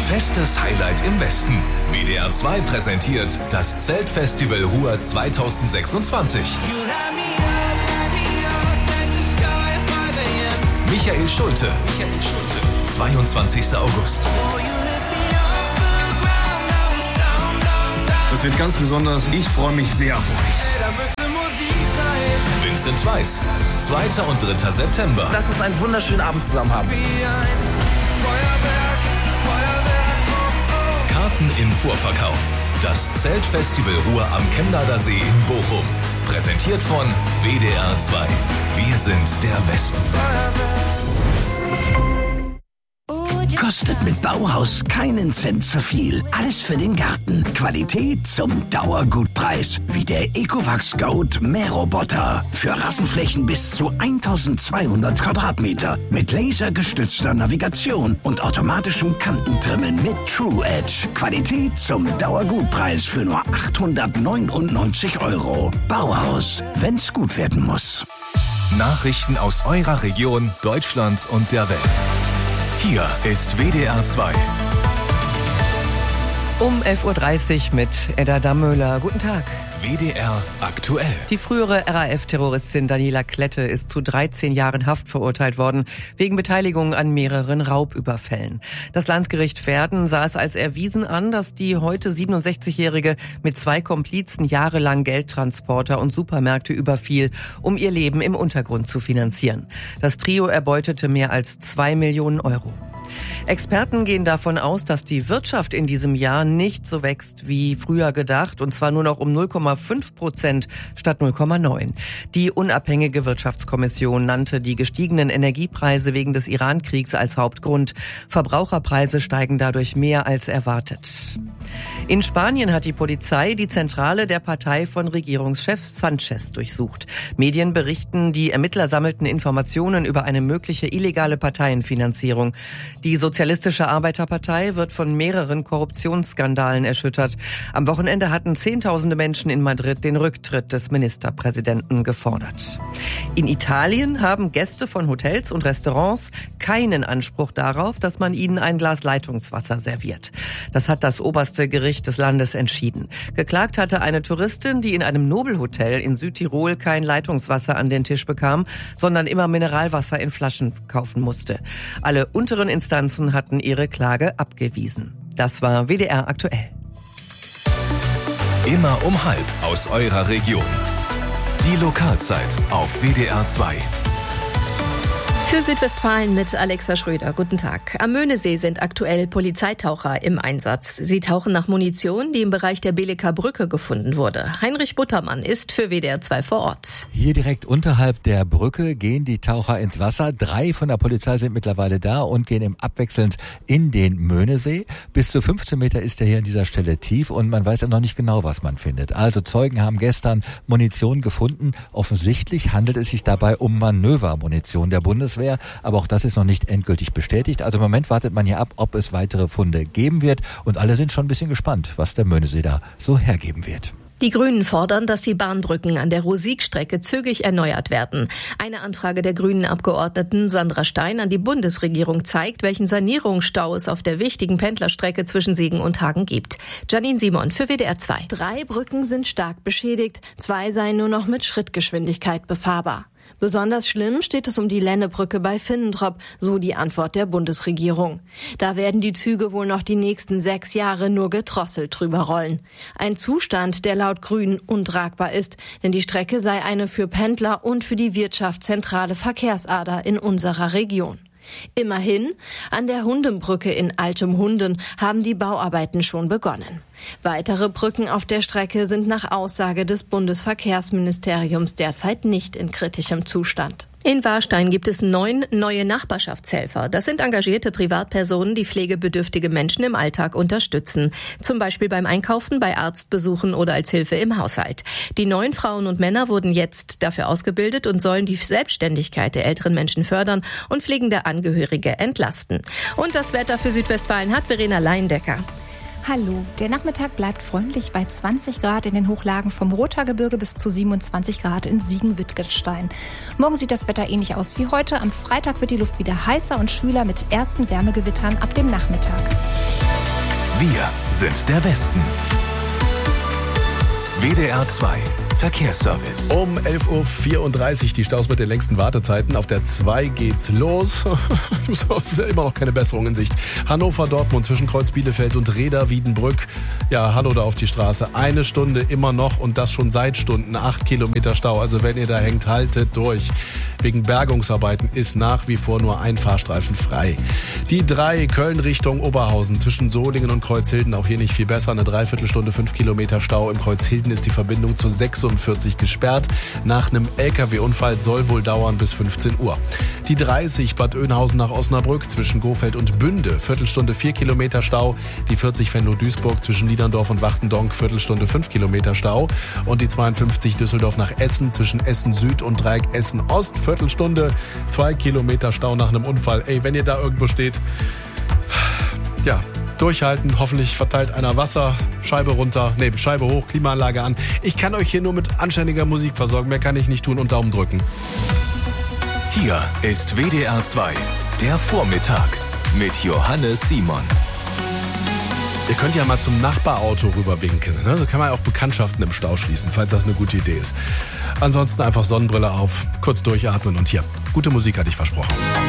Festes Highlight im Westen. WDR 2 präsentiert das Zeltfestival Ruhr 2026. Michael Schulte. 22. August. Das wird ganz besonders. Ich freue mich sehr auf euch. Vincent Weiss. 2. und 3. September. Lass uns einen wunderschönen Abend zusammen haben. Karten im Vorverkauf. Das Zeltfestival Ruhr am Chemnader See in Bochum. Präsentiert von WDR 2. Wir sind der Westen. Kostet mit Bauhaus keinen Cent zu viel. Alles für den Garten. Qualität zum Dauergutpreis. Wie der Ecovacs Goat Mähroboter. Für Rasenflächen bis zu 1200 Quadratmeter. Mit lasergestützter Navigation und automatischem Kantentrimmen mit True Edge. Qualität zum Dauergutpreis für nur 899 €. Bauhaus, wenn's gut werden muss. Nachrichten aus eurer Region, Deutschland und der Welt. Hier ist WDR 2. Um 11.30 Uhr mit Edda Dammöhler. Guten Tag. WDR aktuell. Die frühere RAF-Terroristin Daniela Klette ist zu 13 Jahren Haft verurteilt worden, wegen Beteiligung an mehreren Raubüberfällen. Das Landgericht Verden sah es als erwiesen an, dass die heute 67-Jährige mit 2 Komplizen jahrelang Geldtransporter und Supermärkte überfiel, um ihr Leben im Untergrund zu finanzieren. Das Trio erbeutete mehr als 2 Millionen €. Experten gehen davon aus, dass die Wirtschaft in diesem Jahr nicht so wächst wie früher gedacht, und zwar nur noch um 0,5% statt 0,9%. Die unabhängige Wirtschaftskommission nannte die gestiegenen Energiepreise wegen des Iran-Kriegs als Hauptgrund. Verbraucherpreise steigen dadurch mehr als erwartet. In Spanien hat die Polizei die Zentrale der Partei von Regierungschef Sanchez durchsucht. Medien berichten, die Ermittler sammelten Informationen über eine mögliche illegale Parteienfinanzierung. Die Sozialistische Arbeiterpartei wird von mehreren Korruptionsskandalen erschüttert. Am Wochenende hatten Zehntausende Menschen in Madrid den Rücktritt des Ministerpräsidenten gefordert. In Italien haben Gäste von Hotels und Restaurants keinen Anspruch darauf, dass man ihnen ein Glas Leitungswasser serviert. Das hat das oberste Gericht des Landes entschieden. Geklagt hatte eine Touristin, die in einem Nobelhotel in Südtirol kein Leitungswasser an den Tisch bekam, sondern immer Mineralwasser in Flaschen kaufen musste. Alle unteren Instanzen hatten ihre Klage abgewiesen. Das war WDR aktuell. Immer um 12 aus eurer Region. Die Lokalzeit auf WDR 2. Für Südwestfalen mit Alexa Schröder. Guten Tag. Am Möhnesee sind aktuell Polizeitaucher im Einsatz. Sie tauchen nach Munition, die im Bereich der Beleker Brücke gefunden wurde. Heinrich Buttermann ist für WDR 2 vor Ort. Hier direkt unterhalb der Brücke gehen die Taucher ins Wasser. 3 von der Polizei sind mittlerweile da und gehen abwechselnd in den Möhnesee. Bis zu 15 Meter ist er hier an dieser Stelle tief und man weiß ja noch nicht genau, was man findet. Also Zeugen haben gestern Munition gefunden. Offensichtlich handelt es sich dabei um Manövermunition der Bundeswehr. Aber auch das ist noch nicht endgültig bestätigt. Also im Moment wartet man hier ab, ob es weitere Funde geben wird. Und alle sind schon ein bisschen gespannt, was der Möhnesee da so hergeben wird. Die Grünen fordern, dass die Bahnbrücken an der Ruhr-Sieg-Strecke zügig erneuert werden. Eine Anfrage der Grünen-Abgeordneten Sandra Stein an die Bundesregierung zeigt, welchen Sanierungsstau es auf der wichtigen Pendlerstrecke zwischen Siegen und Hagen gibt. Janine Simon für WDR 2. 3 Brücken sind stark beschädigt, 2 seien nur noch mit Schrittgeschwindigkeit befahrbar. Besonders schlimm steht es um die Lennebrücke bei Finnentrop, so die Antwort der Bundesregierung. Da werden die Züge wohl noch die nächsten 6 Jahre nur gedrosselt drüber rollen. Ein Zustand, der laut Grünen untragbar ist, denn die Strecke sei eine für Pendler und für die Wirtschaft zentrale Verkehrsader in unserer Region. Immerhin, an der Hundenbrücke in Altem Hunden haben die Bauarbeiten schon begonnen. Weitere Brücken auf der Strecke sind nach Aussage des Bundesverkehrsministeriums derzeit nicht in kritischem Zustand. In Warstein gibt es 9 neue Nachbarschaftshelfer. Das sind engagierte Privatpersonen, die pflegebedürftige Menschen im Alltag unterstützen. Zum Beispiel beim Einkaufen, bei Arztbesuchen oder als Hilfe im Haushalt. Die 9 Frauen und Männer wurden jetzt dafür ausgebildet und sollen die Selbstständigkeit der älteren Menschen fördern und pflegende Angehörige entlasten. Und das Wetter für Südwestfalen hat Verena Leindecker. Hallo, der Nachmittag bleibt freundlich bei 20 Grad in den Hochlagen vom Rothaargebirge bis zu 27 Grad in Siegen-Wittgenstein. Morgen sieht das Wetter ähnlich aus wie heute. Am Freitag wird die Luft wieder heißer und schwüler mit ersten Wärmegewittern ab dem Nachmittag. Wir sind der Westen. WDR 2 Verkehrsservice. Um 11.34 Uhr die Staus mit den längsten Wartezeiten. Auf der 2 geht's los. Es ist ja immer noch keine Besserung in Sicht. Hannover-Dortmund zwischen Kreuz Bielefeld und Reda-Wiedenbrück. Ja, hallo da auf die Straße. 1 Stunde immer noch und das schon seit Stunden. 8 Kilometer Stau. Also wenn ihr da hängt, haltet durch. Wegen Bergungsarbeiten ist nach wie vor nur ein Fahrstreifen frei. Die 3 Köln Richtung Oberhausen zwischen Solingen und Kreuzhilden. Auch hier nicht viel besser. Eine Dreiviertelstunde, 5 Kilometer Stau. Im Kreuzhilden ist die Verbindung zu 46 gesperrt. Nach einem LKW-Unfall soll wohl dauern bis 15 Uhr. Die 30 Bad Oeynhausen nach Osnabrück zwischen Gofeld und Bünde. Viertelstunde 4 Kilometer Stau. Die 40 Venlo-Duisburg zwischen Niederndorf und Wachtendonk. Viertelstunde 5 Kilometer Stau. Und die 52 Düsseldorf nach Essen zwischen Essen Süd und Dreieck Essen Ost. Viertelstunde 2 Kilometer Stau nach einem Unfall. Ey, wenn ihr da irgendwo steht, ja, durchhalten. Hoffentlich verteilt einer Wasser, Scheibe runter, Scheibe hoch, Klimaanlage an. Ich kann euch hier nur mit anständiger Musik versorgen. Mehr kann ich nicht tun und Daumen drücken. Hier ist WDR 2, der Vormittag mit Johannes Simon. Ihr könnt ja mal zum Nachbarauto rüberwinken. Ne? So kann man auch Bekanntschaften im Stau schließen, falls das eine gute Idee ist. Ansonsten einfach Sonnenbrille auf, kurz durchatmen und hier, gute Musik hatte ich versprochen.